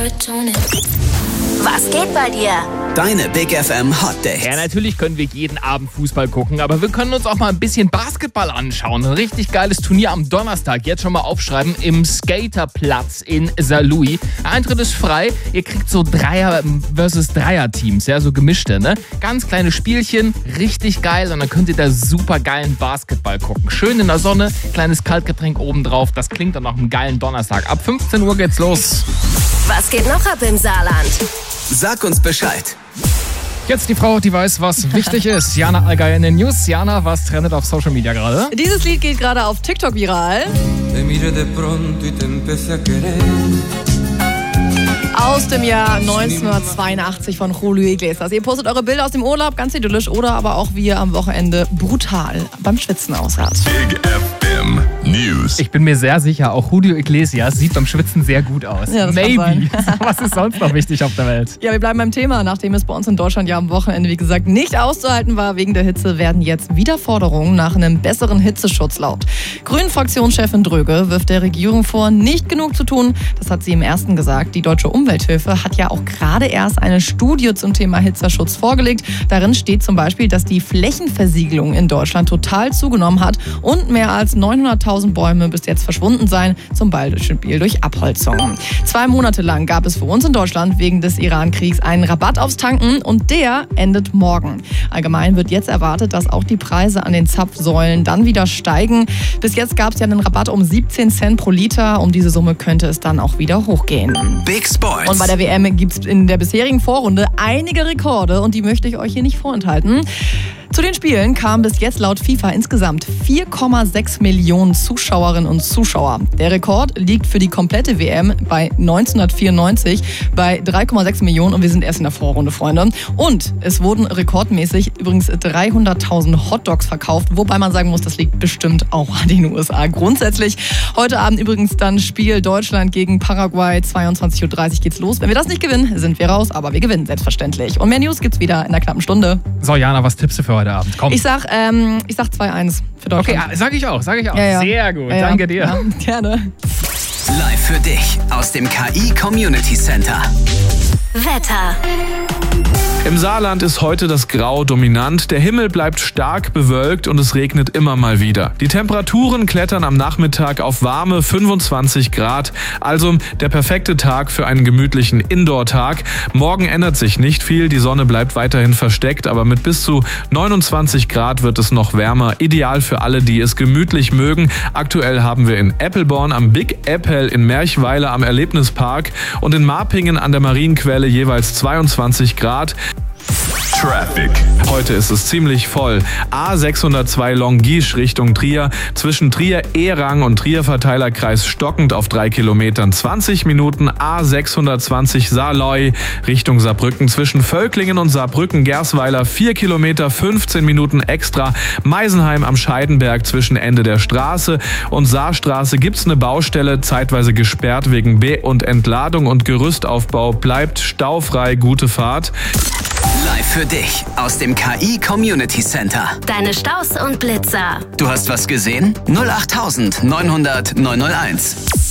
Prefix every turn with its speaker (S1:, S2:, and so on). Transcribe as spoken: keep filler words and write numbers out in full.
S1: Was geht bei dir?
S2: Deine Big F M Hot Dates.
S3: Ja, natürlich können wir jeden Abend Fußball gucken, aber wir können uns auch mal ein bisschen Basketball anschauen. Ein richtig geiles Turnier am Donnerstag. Jetzt schon mal aufschreiben, im Skaterplatz in Saarlouis. Der Eintritt ist frei. Ihr kriegt so Dreier- versus Dreier-Teams, ja, so gemischte, ne? Ganz kleine Spielchen, richtig geil und dann könnt ihr da super geilen Basketball gucken. Schön in der Sonne, kleines Kaltgetränk obendrauf. Das klingt dann nach einem geilen Donnerstag. Ab fünfzehn Uhr geht's los.
S1: Was geht noch ab im Saarland?
S2: Sag uns Bescheid.
S3: Jetzt die Frau, die weiß, was wichtig ist. Jana Allgeier in den News. Jana, was trendet auf Social Media gerade?
S4: Dieses Lied geht gerade auf TikTok viral. Aus dem Jahr neunzehnhundertzweiundachtzig von Julio Iglesias. Ihr postet eure Bilder aus dem Urlaub, ganz idyllisch, oder aber auch, wie ihr am Wochenende brutal beim Schwitzen aussaht.
S5: Big F M News.
S3: Ich bin mir sehr sicher, auch Julio Iglesias sieht beim Schwitzen sehr gut aus.
S4: Ja, das
S3: Maybe.
S4: kann sein.
S3: Was ist sonst noch wichtig auf der Welt?
S4: Ja, wir bleiben beim Thema. Nachdem es bei uns in Deutschland ja am Wochenende, wie gesagt, nicht auszuhalten war wegen der Hitze, werden jetzt wieder Forderungen nach einem besseren Hitzeschutz laut. Grünen-Fraktionschefin Dröge wirft der Regierung vor, nicht genug zu tun. Das hat sie im ersten gesagt. Die Deutsche Umwelthilfe hat ja auch gerade erst eine Studie zum Thema Hitzeschutz vorgelegt. Darin steht zum Beispiel, dass die Flächenversiegelung in Deutschland total zugenommen hat und mehr als neunhunderttausend Bäume bis jetzt verschwunden seien, zum Beispiel durch Abholzung. Zwei Monate lang gab es für uns in Deutschland wegen des Iran-Kriegs einen Rabatt aufs Tanken und der endet morgen. Allgemein wird jetzt erwartet, dass auch die Preise an den Zapfsäulen dann wieder steigen. Bis jetzt gab es ja einen Rabatt um siebzehn Cent pro Liter. Um diese Summe könnte es dann auch wieder hochgehen.
S2: Big Sports.
S4: Und bei der W M gibt es in der bisherigen Vorrunde einige Rekorde und die möchte ich euch hier nicht vorenthalten. Zu den Spielen kamen bis jetzt laut FIFA insgesamt vier Komma sechs Millionen Zuschauerinnen und Zuschauer. Der Rekord liegt für die komplette W M bei neunzehnhundertvierundneunzig bei drei Komma sechs Millionen und wir sind erst in der Vorrunde, Freunde. Und es wurden rekordmäßig übrigens dreihunderttausend Hotdogs verkauft, wobei man sagen muss, das liegt bestimmt auch an den U S A. Grundsätzlich heute Abend übrigens dann Spiel Deutschland gegen Paraguay, zweiundzwanzig Uhr dreißig geht's los. Wenn wir das nicht gewinnen, sind wir raus, aber wir gewinnen selbstverständlich. Und mehr News gibt's wieder in einer knappen Stunde.
S3: So, Jana, was tippst du für heute Abend? Komm.
S4: Ich sag, ähm, ich sag zwei eins für Deutschland.
S3: Okay, sag ich auch, sag ich auch.
S4: Ja, ja.
S3: Sehr gut,
S4: Ja, ja.
S3: danke dir.
S4: Ja, gerne.
S2: Live für dich aus dem K I Community Center.
S1: Wetter.
S6: Im Saarland ist heute das Grau dominant. Der Himmel bleibt stark bewölkt und es regnet immer mal wieder. Die Temperaturen klettern am Nachmittag auf warme fünfundzwanzig Grad. Also der perfekte Tag für einen gemütlichen Indoor-Tag. Morgen ändert sich nicht viel. Die Sonne bleibt weiterhin versteckt, aber mit bis zu neunundzwanzig Grad wird es noch wärmer. Ideal für alle, die es gemütlich mögen. Aktuell haben wir in Eppelborn am Big Apple, in Merchweiler am Erlebnispark und in Marpingen an der Marienquelle jeweils zweiundzwanzig Grad.
S5: Traffic.
S6: Heute ist es ziemlich voll. A sechshundertzwei Longisch Richtung Trier. Zwischen Trier-Ehrang und Trier-Verteilerkreis stockend auf drei Kilometern zwanzig Minuten. A sechshundertzwanzig Saarleu Richtung Saarbrücken. Zwischen Völklingen und Saarbrücken-Gersweiler vier Kilometer fünfzehn Minuten extra. Meisenheim am Scheidenberg zwischen Ende der Straße und Saarstraße gibt's eine Baustelle, zeitweise gesperrt wegen Be- und Entladung und Gerüstaufbau. Bleibt staufrei, gute Fahrt.
S2: Live für dich aus dem K I Community Center.
S1: Deine Staus und Blitzer.
S2: Du hast was gesehen? null acht neunhundert neunhunderteins.